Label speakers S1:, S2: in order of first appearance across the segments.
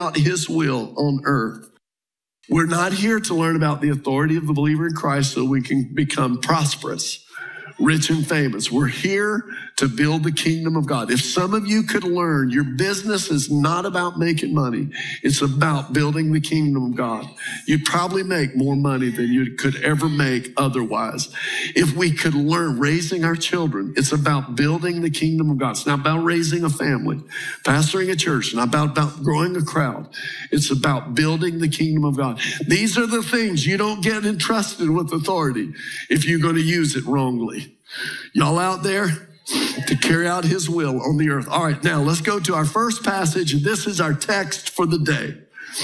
S1: his will on earth. We're not here to learn about the authority of the believer in Christ so we can become prosperous, rich and famous. We're here to build the kingdom of God. If some of you could learn, your business is not about making money. It's about building the kingdom of God. You'd probably make more money than you could ever make otherwise. If we could learn raising our children, it's about building the kingdom of God. It's not about raising a family, pastoring a church. It's not about growing a crowd. It's about building the kingdom of God. These are the things you don't get entrusted with authority if you're going to use it wrongly. Y'all out there? To carry out his will on the earth. All right, now let's go to our first passage. This is our text for the day.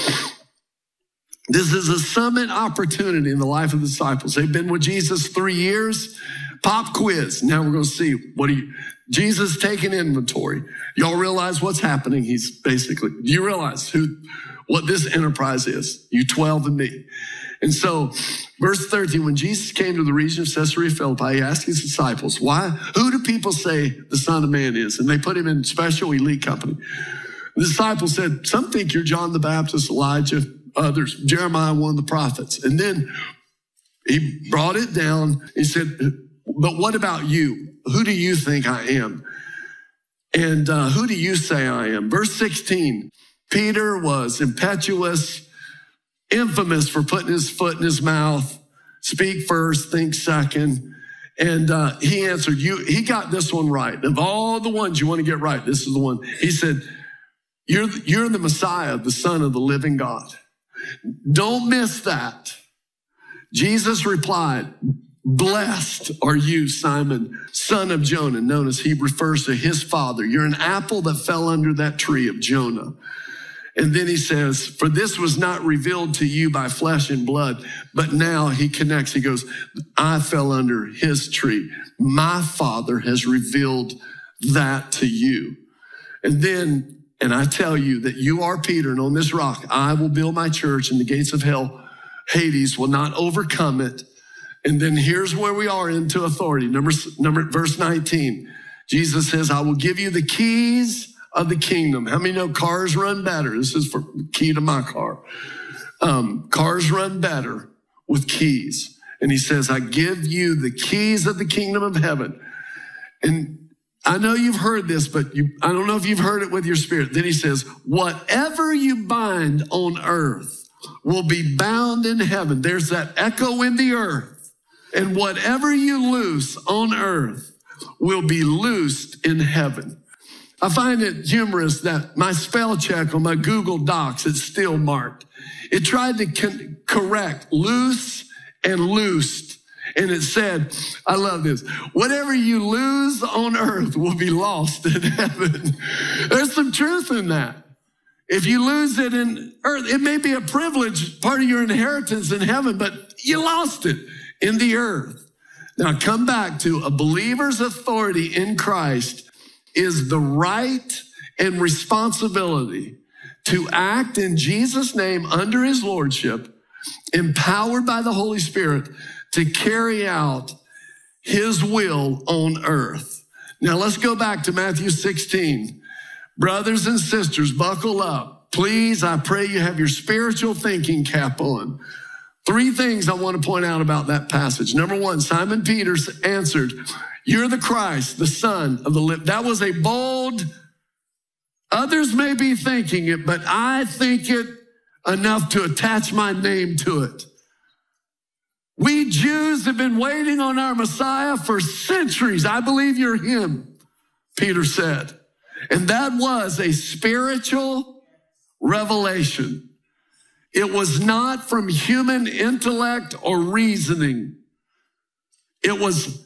S1: This is a summit opportunity in the life of the disciples. They've been with Jesus 3 years. Pop quiz. Now we're going to see Jesus taking inventory. Y'all realize what's happening? Do you realize what this enterprise is? You 12 and me. And so, verse 13, when Jesus came to the region of Caesarea Philippi, he asked his disciples, who do people say the Son of Man is? And they put him in special elite company. The disciples said, some think you're John the Baptist, Elijah, others, Jeremiah, one of the prophets. And then he brought it down. He said, but what about you? Who do you think I am? And who do you say I am? Verse 16, Peter was impetuous, infamous for putting his foot in his mouth, speak first, think second. And he answered, he got this one right. Of all the ones you want to get right, this is the one. He said, you're the Messiah, the Son of the living God. Don't miss that. Jesus replied, blessed are you, Simon, son of Jonah. Notice he refers to his father. You're an apple that fell under that tree of Jonah. And then he says, for this was not revealed to you by flesh and blood, but now he connects. He goes, I fell under his tree. My Father has revealed that to you. And I tell you that you are Peter, and on this rock I will build my church, and the gates of hell, Hades, will not overcome it. And then here's where we are into authority. Verse 19, Jesus says, I will give you the keys of the kingdom. How many know cars run better? This is for key to my car. Cars run better with keys. And he says, I give you the keys of the kingdom of heaven. And I know you've heard this, but I don't know if you've heard it with your spirit. Then he says, whatever you bind on earth will be bound in heaven. There's that echo in the earth. And whatever you loose on earth will be loosed in heaven. I find it humorous that my spell check on my Google Docs, it's still marked. It tried to correct loose and loosed. And it said, I love this, whatever you lose on earth will be lost in heaven. There's some truth in that. If you lose it in earth, it may be a privilege, part of your inheritance in heaven, but you lost it in the earth. Now come back to a believer's authority in Christ is the right and responsibility to act in Jesus' name under his lordship, empowered by the Holy Spirit to carry out his will on earth. Now let's go back to Matthew 16. Brothers and sisters, buckle up. Please, I pray you have your spiritual thinking cap on. 3 things I want to point out about that passage. Number 1, Simon Peter answered, you're the Christ, the Son of the living. That was a bold, others may be thinking it, but I think it enough to attach my name to it. We Jews have been waiting on our Messiah for centuries. I believe you're him, Peter said. And that was a spiritual revelation. It was not from human intellect or reasoning. It was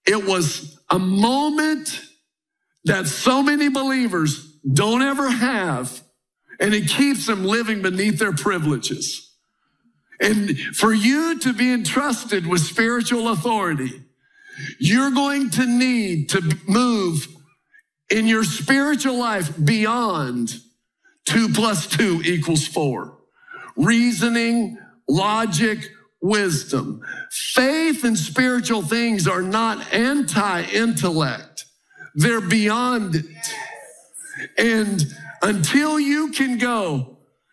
S1: a moment that so many believers don't ever have, and it keeps them living beneath their privileges. And for you to be entrusted with spiritual authority, you're going to need to move in your spiritual life beyond 2 + 2 = 4. Reasoning, logic, wisdom. Faith and spiritual things are not anti-intellect. They're beyond it. And until you can go